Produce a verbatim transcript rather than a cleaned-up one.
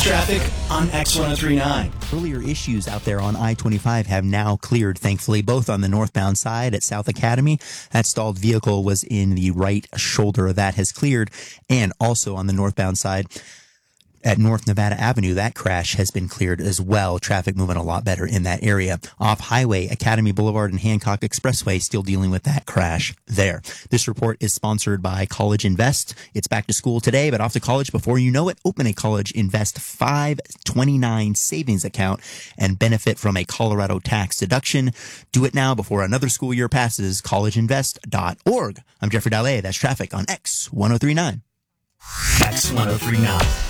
Traffic on X ten thirty-nine. Earlier issues out there on I twenty-five have now cleared, thankfully, both on the northbound side at South Academy. That stalled vehicle was in the right shoulder. That has cleared. And also on the northbound side at North Nevada Avenue, that crash has been cleared as well. Traffic moving a lot better in that area. Off Highway, Academy Boulevard and Hancock Expressway, still dealing with that crash there. This report is sponsored by College Invest. It's back to school today, but off to college before you know it. Open a College Invest five twenty-nine savings account and benefit from a Colorado tax deduction. Do it now before another school year passes. college invest dot org. I'm Jeffrey Dalle. That's traffic on X ten thirty-nine. X ten thirty-nine.